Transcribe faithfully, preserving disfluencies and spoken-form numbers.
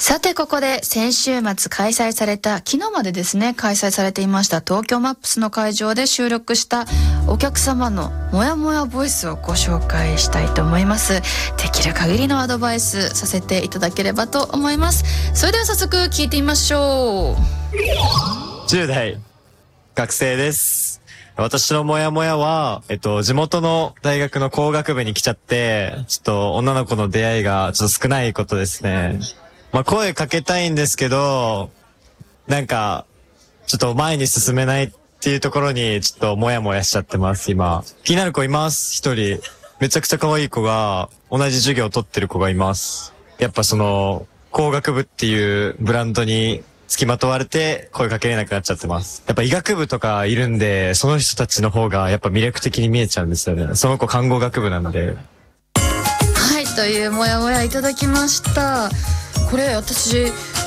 さてここで先週末開催された、昨日までですね開催されていました東京マップスの会場で収録したお客様のもやもやボイスをご紹介したいと思います。できる限りのアドバイスさせていただければと思います。それでは早速聞いてみましょう。 じゅう代学生です。私のモヤモヤは、えっと、地元の大学の工学部に来ちゃって、ちょっと女の子の出会いがちょっと少ないことですね。まあ、声かけたいんですけど、なんか、ちょっと前に進めないっていうところに、ちょっとモヤモヤしちゃってます、今。気になる子います、一人。めちゃくちゃ可愛い子が、同じ授業を取ってる子がいます。やっぱその、工学部っていうブランドに、付きまとわれて声かけれなくなっちゃってます。やっぱ医学部とかいるんで、その人たちの方がやっぱ魅力的に見えちゃうんですよね。その子看護学部なんで。 はい、というモヤモヤいただきました。これ私